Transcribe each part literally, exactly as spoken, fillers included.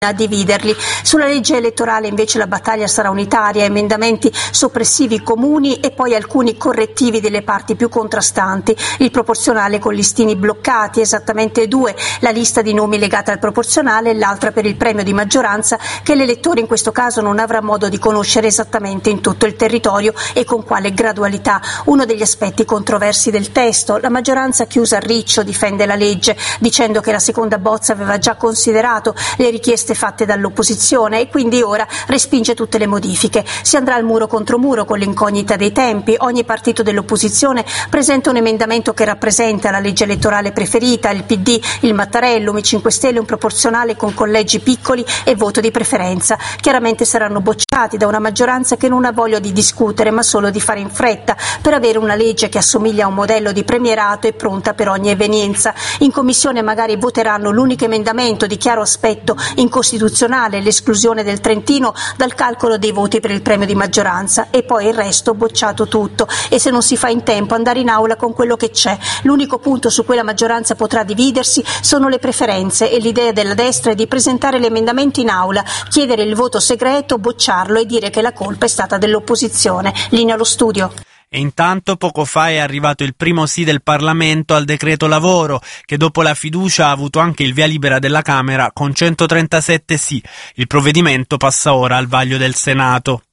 a dividerli. Sulla legge elettorale invece la battaglia sarà unitaria, emendamenti soppressivi comuni e poi alcuni correttivi delle parti più contrastanti, il proporzionale con listini bloccati, esattamente due, la lista di nomi legata al proporzionale e l'altra per il premio di maggioranza che l'elettore in questo caso non avrà modo di conoscere esattamente in tutto il territorio e con quale gradualità. Uno degli aspetti controversi del testo, la maggioranza chiusa a riccio difende la legge dicendo che la seconda bozza aveva già considerato le richieste fatte dall'opposizione e quindi ora respinge tutte le modifiche. Si andrà al muro contro muro con l'incognita dei tempi. Ogni partito dell'opposizione presenta un emendamento che rappresenta la legge elettorale preferita, il P D, il Mattarellum, i cinque Stelle un proporzionale con collegi piccoli e voto di preferenza. Chiaramente saranno bocciati da una maggioranza che non ha voglia di discutere ma solo di fare in fretta per avere una legge che assomiglia a un modello di premierato e pronta per ogni evenienza. In commissione magari voteranno l'unico emendamento di chiaro aspetto incostituzionale, l'esclusione del Trentino dal calcolo dei voti per il premio di maggioranza e poi il resto bocciato tutto e se non si fa in tempo andare in aula con quello che c'è. L'unico punto su cui la maggioranza potrà dividersi sono le preferenze e l'idea della destra è di presentare l'emendamento in aula, chiedere il voto segreto, bocciarlo e dire che la colpa è stata dell'opposizione. Linea allo studio. E intanto poco fa è arrivato il primo sì del Parlamento al decreto lavoro, che dopo la fiducia ha avuto anche il via libera della Camera con centotrentasette sì. Il provvedimento passa ora al vaglio del Senato.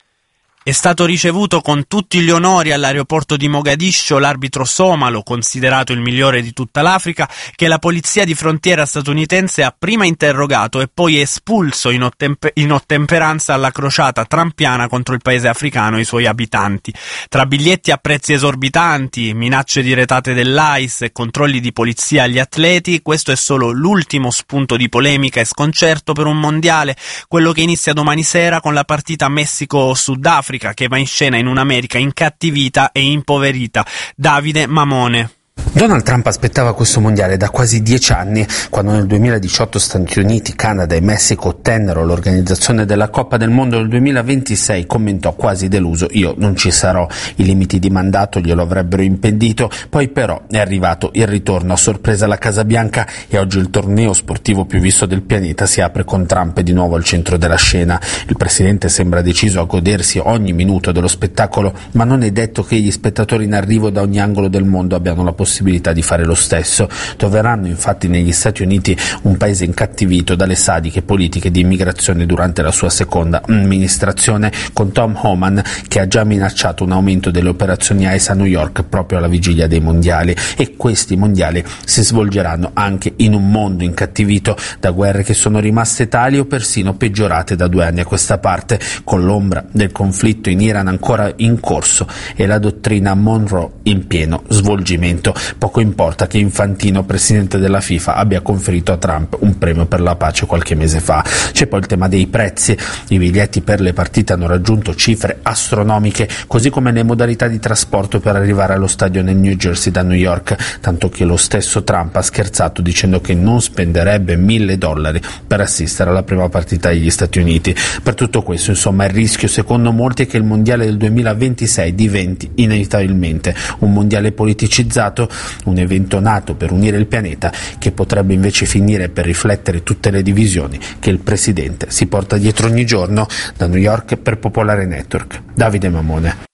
È stato ricevuto con tutti gli onori all'aeroporto di Mogadiscio l'arbitro somalo, considerato il migliore di tutta l'Africa, che la polizia di frontiera statunitense ha prima interrogato e poi espulso in, ottempe- in ottemperanza alla crociata trampiana contro il paese africano e i suoi abitanti. Tra biglietti a prezzi esorbitanti, minacce di retate dell'A I S e controlli di polizia agli atleti, questo è solo l'ultimo spunto di polemica e sconcerto per un mondiale, quello che inizia domani sera con la partita Messico-Sudafrica, che va in scena in un'America incattivita e impoverita. Davide Mamone. Donald Trump aspettava questo mondiale da quasi dieci anni. Quando nel duemiladiciotto Stati Uniti, Canada e Messico ottennero l'organizzazione della Coppa del Mondo nel duemilaventisei, commentò quasi deluso: io non ci sarò, i limiti di mandato glielo avrebbero impedito. Poi però è arrivato il ritorno a sorpresa alla Casa Bianca e oggi il torneo sportivo più visto del pianeta si apre con Trump di nuovo al centro della scena. Il presidente sembra deciso a godersi ogni minuto dello spettacolo, ma non è detto che gli spettatori in arrivo da ogni angolo del mondo abbiano la possibilità di fare lo stesso. Troveranno infatti negli Stati Uniti un paese incattivito dalle sadiche politiche di immigrazione durante la sua seconda amministrazione, con Tom Homan che ha già minacciato un aumento delle operazioni I C E a New York proprio alla vigilia dei mondiali. E questi mondiali si svolgeranno anche in un mondo incattivito da guerre che sono rimaste tali o persino peggiorate da due anni a questa parte, con l'ombra del conflitto in Iran ancora in corso e la dottrina Monroe in pieno svolgimento. Poco importa che Infantino, presidente della FIFA, abbia conferito a Trump un premio per la pace qualche mese fa. C'è poi il tema dei prezzi. I biglietti per le partite hanno raggiunto cifre astronomiche, così come le modalità di trasporto per arrivare allo stadio nel New Jersey da New York, tanto che lo stesso Trump ha scherzato dicendo che non spenderebbe mille dollari per assistere alla prima partita degli Stati Uniti. Per tutto questo, insomma, il rischio secondo molti è che il mondiale del duemilaventisei diventi inevitabilmente un mondiale politicizzato, un evento nato per unire il pianeta che potrebbe invece finire per riflettere tutte le divisioni che il presidente si porta dietro ogni giorno. Da New York per Popolare Network, Davide Mamone.